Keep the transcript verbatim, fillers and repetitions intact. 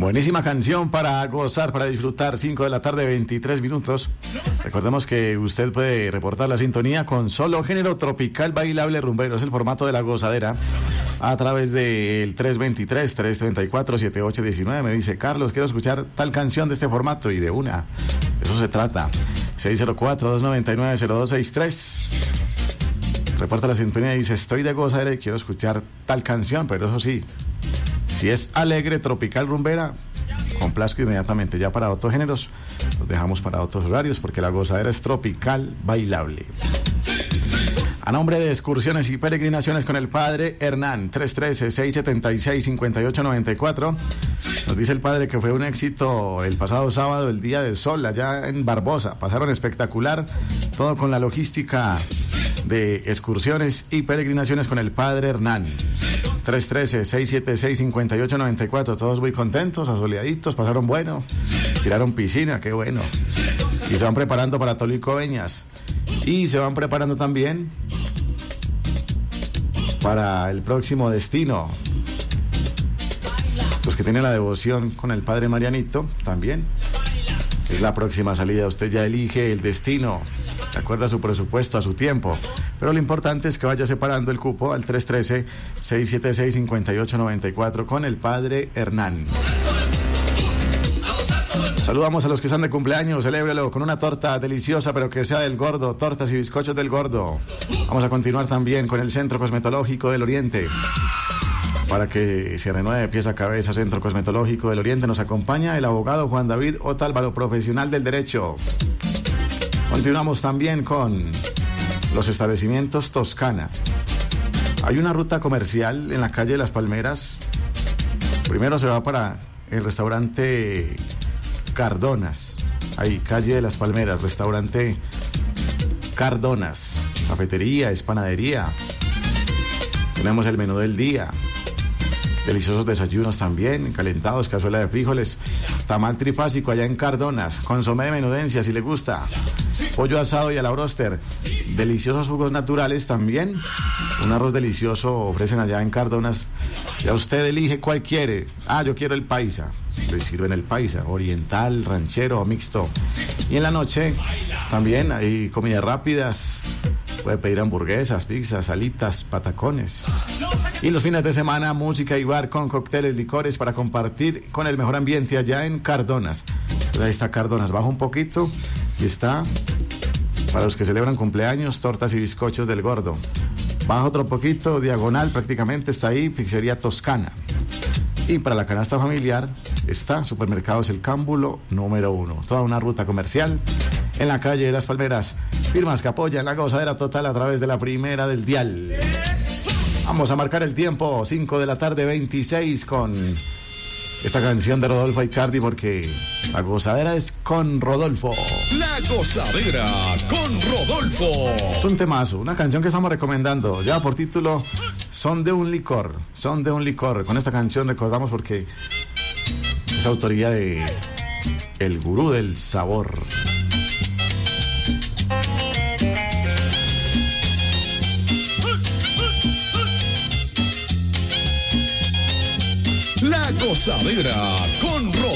Buenísima canción para gozar, para disfrutar. Cinco de la tarde, veintitrés minutos. Recordemos que usted puede reportar la sintonía con solo género tropical bailable rumbero. Es el formato de la gozadera. A través del tres dos tres, tres tres cuatro, siete ocho uno nueve. Me dice: Carlos, quiero escuchar tal canción de este formato. Y de una. Eso se trata. seis cero cuatro, dos nueve nueve, cero dos seis tres. Reporta la sintonía y dice: estoy de gozadera y quiero escuchar tal canción. Pero eso sí, si es alegre, tropical, rumbera, complazco inmediatamente. Ya para otros géneros los dejamos para otros horarios, porque la gozadera es tropical bailable. A nombre de Excursiones y Peregrinaciones con el Padre Hernán, tres uno tres, seis siete seis, cinco ocho nueve cuatro. Nos dice el padre que fue un éxito el pasado sábado, el Día del Sol, allá en Barbosa. Pasaron espectacular, todo con la logística de Excursiones y Peregrinaciones con el Padre Hernán. tres uno tres, seis siete seis, cinco ocho nueve cuatro. Todos muy contentos, asoleaditos, pasaron bueno, tiraron piscina, qué bueno. Y se van preparando para Tolico Beñas. Y se van preparando también para el próximo destino. Los que tienen la devoción con el Padre Marianito, también es la próxima salida. Usted ya elige el destino, de acuerdo a su presupuesto, a su tiempo. Pero lo importante es que vaya separando el cupo al tres uno tres, seis siete seis, cinco ocho nueve cuatro con el Padre Hernán. Saludamos a los que están de cumpleaños, celébrelo con una torta deliciosa, pero que sea del Gordo, tortas y bizcochos del Gordo. Vamos a continuar también con el Centro Cosmetológico del Oriente. Para que se renueve pieza a cabeza, Centro Cosmetológico del Oriente. Nos acompaña el abogado Juan David Otálvaro, profesional del derecho. Continuamos también con los establecimientos Toscana. Hay una ruta comercial en la calle de Las Palmeras. Primero se va para el restaurante Cardonas, ahí, calle de Las Palmeras, restaurante Cardonas. Cafetería, es panadería. Tenemos el menú del día. Deliciosos desayunos también, calentados, cazuela de frijoles, tamal trifásico allá en Cardonas, consomé de menudencia si le gusta, pollo asado y a la broster, deliciosos jugos naturales también, un arroz delicioso ofrecen allá en Cardonas. Ya usted elige cuál quiere. Ah, yo quiero el paisa. Le sirven el paisa, oriental, ranchero o mixto. Y en la noche también hay comidas rápidas. Puede pedir hamburguesas, pizzas, alitas, patacones. Y los fines de semana, música y bar con cócteles, licores para compartir con el mejor ambiente allá en Cardonas. Pues ahí está Cardonas, baja un poquito y está para los que celebran cumpleaños, tortas y bizcochos del Gordo. Baja otro poquito, diagonal prácticamente, está ahí, Pizzería Toscana. Y para la canasta familiar está Supermercados El Cámbulo número uno. Toda una ruta comercial en la calle de Las Palmeras. Firmas que apoyan la gozadera total a través de la primera del dial. Vamos a marcar el tiempo, cinco de la tarde, veintiséis, con esta canción de Rodolfo Icardi, porque la gozadera es con Rodolfo. La gozadera con Rodolfo. Es un temazo, una canción que estamos recomendando, ya por título Son de un licor, son de un licor. Con esta canción recordamos porque es autoría de el gurú del sabor. La gozadera